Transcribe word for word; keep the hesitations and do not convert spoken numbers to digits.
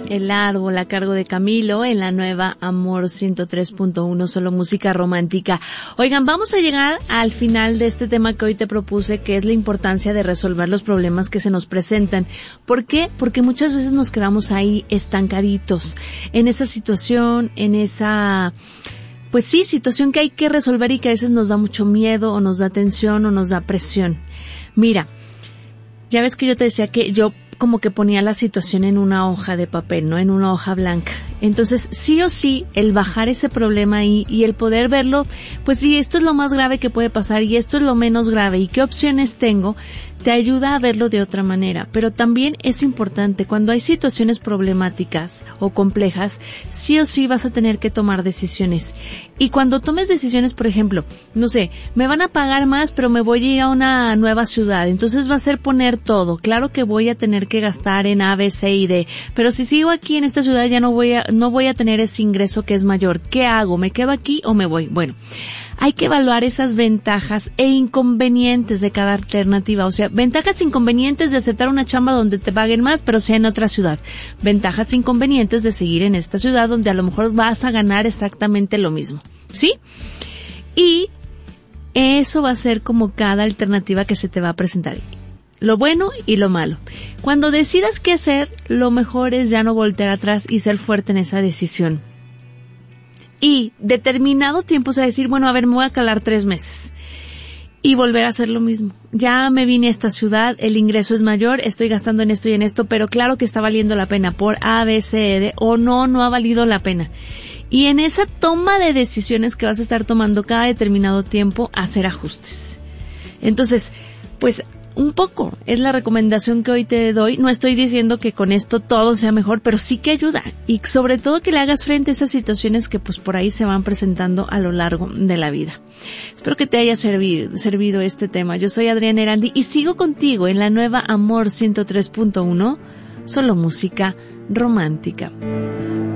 El árbol a cargo de Camilo en la nueva Amor ciento tres punto uno, solo música romántica. Oigan, vamos a llegar al final de este tema que hoy te propuse, que es la importancia de resolver los problemas que se nos presentan. ¿Por qué? Porque muchas veces nos quedamos ahí estancaditos en esa situación, en esa, pues sí, situación que hay que resolver y que a veces nos da mucho miedo o nos da tensión o nos da presión. Mira, ya ves que yo te decía que yo como que ponía la situación en una hoja de papel, ¿no? En una hoja blanca. Entonces, sí o sí, el bajar ese problema ahí y el poder verlo, pues sí, esto es lo más grave que puede pasar y esto es lo menos grave y qué opciones tengo, te ayuda a verlo de otra manera. Pero también es importante, cuando hay situaciones problemáticas o complejas, sí o sí vas a tener que tomar decisiones. Y cuando tomes decisiones, por ejemplo, no sé, me van a pagar más, pero me voy a ir a una nueva ciudad, entonces va a ser poner todo. Claro que voy a tener que gastar en A, B, C y D, pero si sigo aquí en esta ciudad ya no voy a, no voy a tener ese ingreso que es mayor. ¿Qué hago? ¿Me quedo aquí o me voy? Bueno, hay que evaluar esas ventajas e inconvenientes de cada alternativa. O sea, ventajas e inconvenientes de aceptar una chamba donde te paguen más, pero sea en otra ciudad. Ventajas e inconvenientes de seguir en esta ciudad donde a lo mejor vas a ganar exactamente lo mismo. ¿Sí? Y eso va a ser como cada alternativa que se te va a presentar. Lo bueno y lo malo. Cuando decidas qué hacer, lo mejor es ya no voltear atrás y ser fuerte en esa decisión. Y determinado tiempo, o sea, decir, bueno, a ver, me voy a calar tres meses. Y volver a hacer lo mismo. Ya me vine a esta ciudad, el ingreso es mayor, estoy gastando en esto y en esto, pero claro que está valiendo la pena por A, B, C, D, o no, no ha valido la pena. Y en esa toma de decisiones que vas a estar tomando cada determinado tiempo, hacer ajustes. Entonces, pues, un poco es la recomendación que hoy te doy. No estoy diciendo que con esto todo sea mejor, pero sí que ayuda. Y sobre todo que le hagas frente a esas situaciones que pues por ahí se van presentando a lo largo de la vida. Espero que te haya servido, servido este tema. Yo soy Adriana Erandi y sigo contigo en la nueva Amor ciento tres punto uno, solo música romántica.